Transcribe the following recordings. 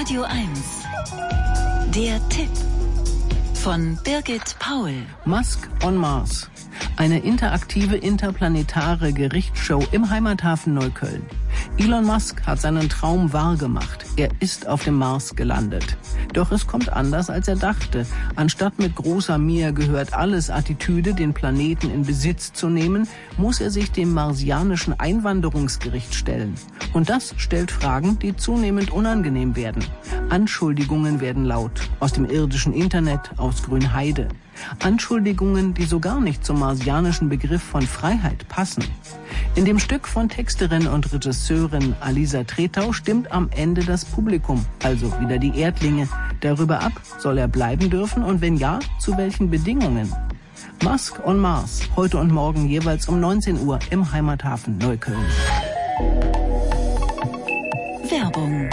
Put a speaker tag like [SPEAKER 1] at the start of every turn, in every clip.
[SPEAKER 1] Radio 1. Der Tipp von Birgit Paul.
[SPEAKER 2] Musk on Mars. Eine interaktive interplanetare Gerichtsshow im Heimathafen Neukölln. Elon Musk hat seinen Traum wahrgemacht. Er ist auf dem Mars gelandet. Doch es kommt anders, als er dachte. Anstatt mit großer Mir gehört alles Attitüde, den Planeten in Besitz zu nehmen, muss er sich dem marsianischen Einwanderungsgericht stellen. Und das stellt Fragen, die zunehmend unangenehm werden. Anschuldigungen werden laut. Aus dem irdischen Internet, aus Grünheide. Anschuldigungen, die so gar nicht zum marsianischen Begriff von Freiheit passen. In dem Stück von Texterin und Regisseurin Alisa Tretau stimmt am Ende das Publikum, also wieder die Erdlinge, darüber ab, soll er bleiben dürfen und wenn ja, zu welchen Bedingungen? Musk on Mars, heute und morgen jeweils um 19 Uhr im Heimathafen Neukölln.
[SPEAKER 1] Werbung.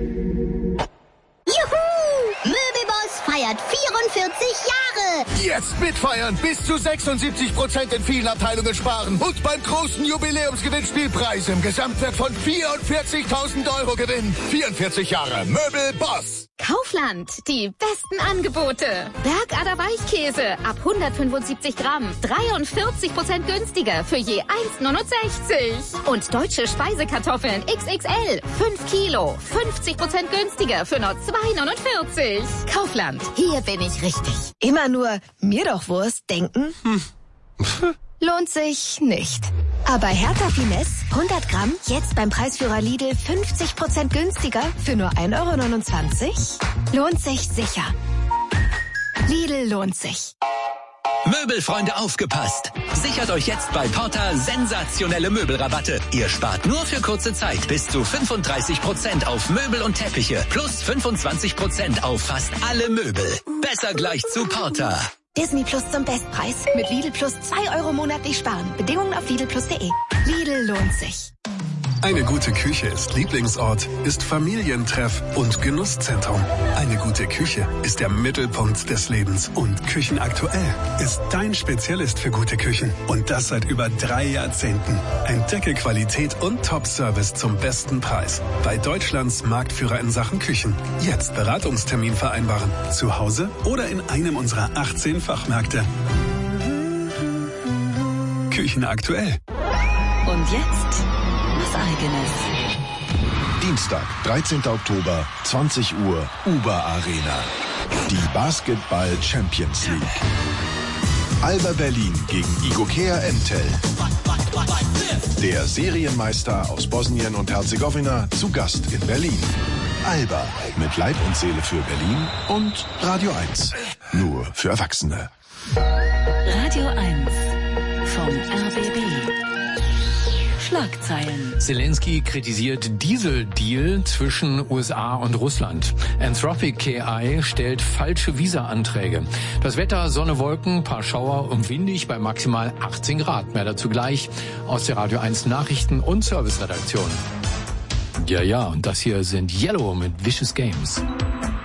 [SPEAKER 3] Feiert 44 Jahre!
[SPEAKER 4] Jetzt mitfeiern! Bis zu 76% in vielen Abteilungen sparen und beim großen Jubiläumsgewinnspiel Preise im Gesamtwert von 44.000 Euro gewinnen. 44 Jahre Möbelboss!
[SPEAKER 5] Kaufland, die besten Angebote. Bergader Weichkäse ab 175 Gramm, 43% günstiger für je 1,69. Und deutsche Speisekartoffeln XXL, 5 Kilo, 50% günstiger für nur 2,49. Kaufland, hier bin ich richtig.
[SPEAKER 6] Immer nur mir doch Wurst denken? Lohnt sich nicht. Aber Hertha Finesse, 100 Gramm, jetzt beim Preisführer Lidl 50% günstiger für nur 1,29 €? Lohnt sich sicher. Lidl lohnt sich.
[SPEAKER 7] Möbelfreunde, aufgepasst! Sichert euch jetzt bei Porta sensationelle Möbelrabatte. Ihr spart nur für kurze Zeit bis zu 35% auf Möbel und Teppiche plus 25% auf fast alle Möbel. Besser gleich zu Porta.
[SPEAKER 6] Disney Plus zum Bestpreis. Mit Lidl Plus 2 € monatlich sparen. Bedingungen auf lidlplus.de. Lidl lohnt sich.
[SPEAKER 8] Eine gute Küche ist Lieblingsort, ist Familientreff und Genusszentrum. Eine gute Küche ist der Mittelpunkt des Lebens. Und Küchenaktuell ist dein Spezialist für gute Küchen. Und das seit über 3 Jahrzehnten. Entdecke Qualität und Top-Service zum besten Preis. Bei Deutschlands Marktführer in Sachen Küchen. Jetzt Beratungstermin vereinbaren. Zu Hause oder in einem unserer 18 Fachmärkte. Küchenaktuell.
[SPEAKER 1] Und jetzt was Eigenes.
[SPEAKER 9] Dienstag, 13. Oktober, 20 Uhr, Uber Arena. Die Basketball Champions League. Alba Berlin gegen Igokea Entel. Der Serienmeister aus Bosnien und Herzegowina zu Gast in Berlin. Alba mit Leib und Seele für Berlin und Radio 1. Nur für Erwachsene.
[SPEAKER 1] Radio 1 vom RBB. Schlagzeilen.
[SPEAKER 10] Zelensky kritisiert Dieseldeal zwischen USA und Russland. Anthropic KI stellt falsche Visa-Anträge. Das Wetter, Sonne, Wolken, paar Schauer und windig bei maximal 18 Grad. Mehr dazu gleich aus der Radio 1 Nachrichten- und Serviceredaktion. Ja, und das hier sind Yellow mit Vicious Games.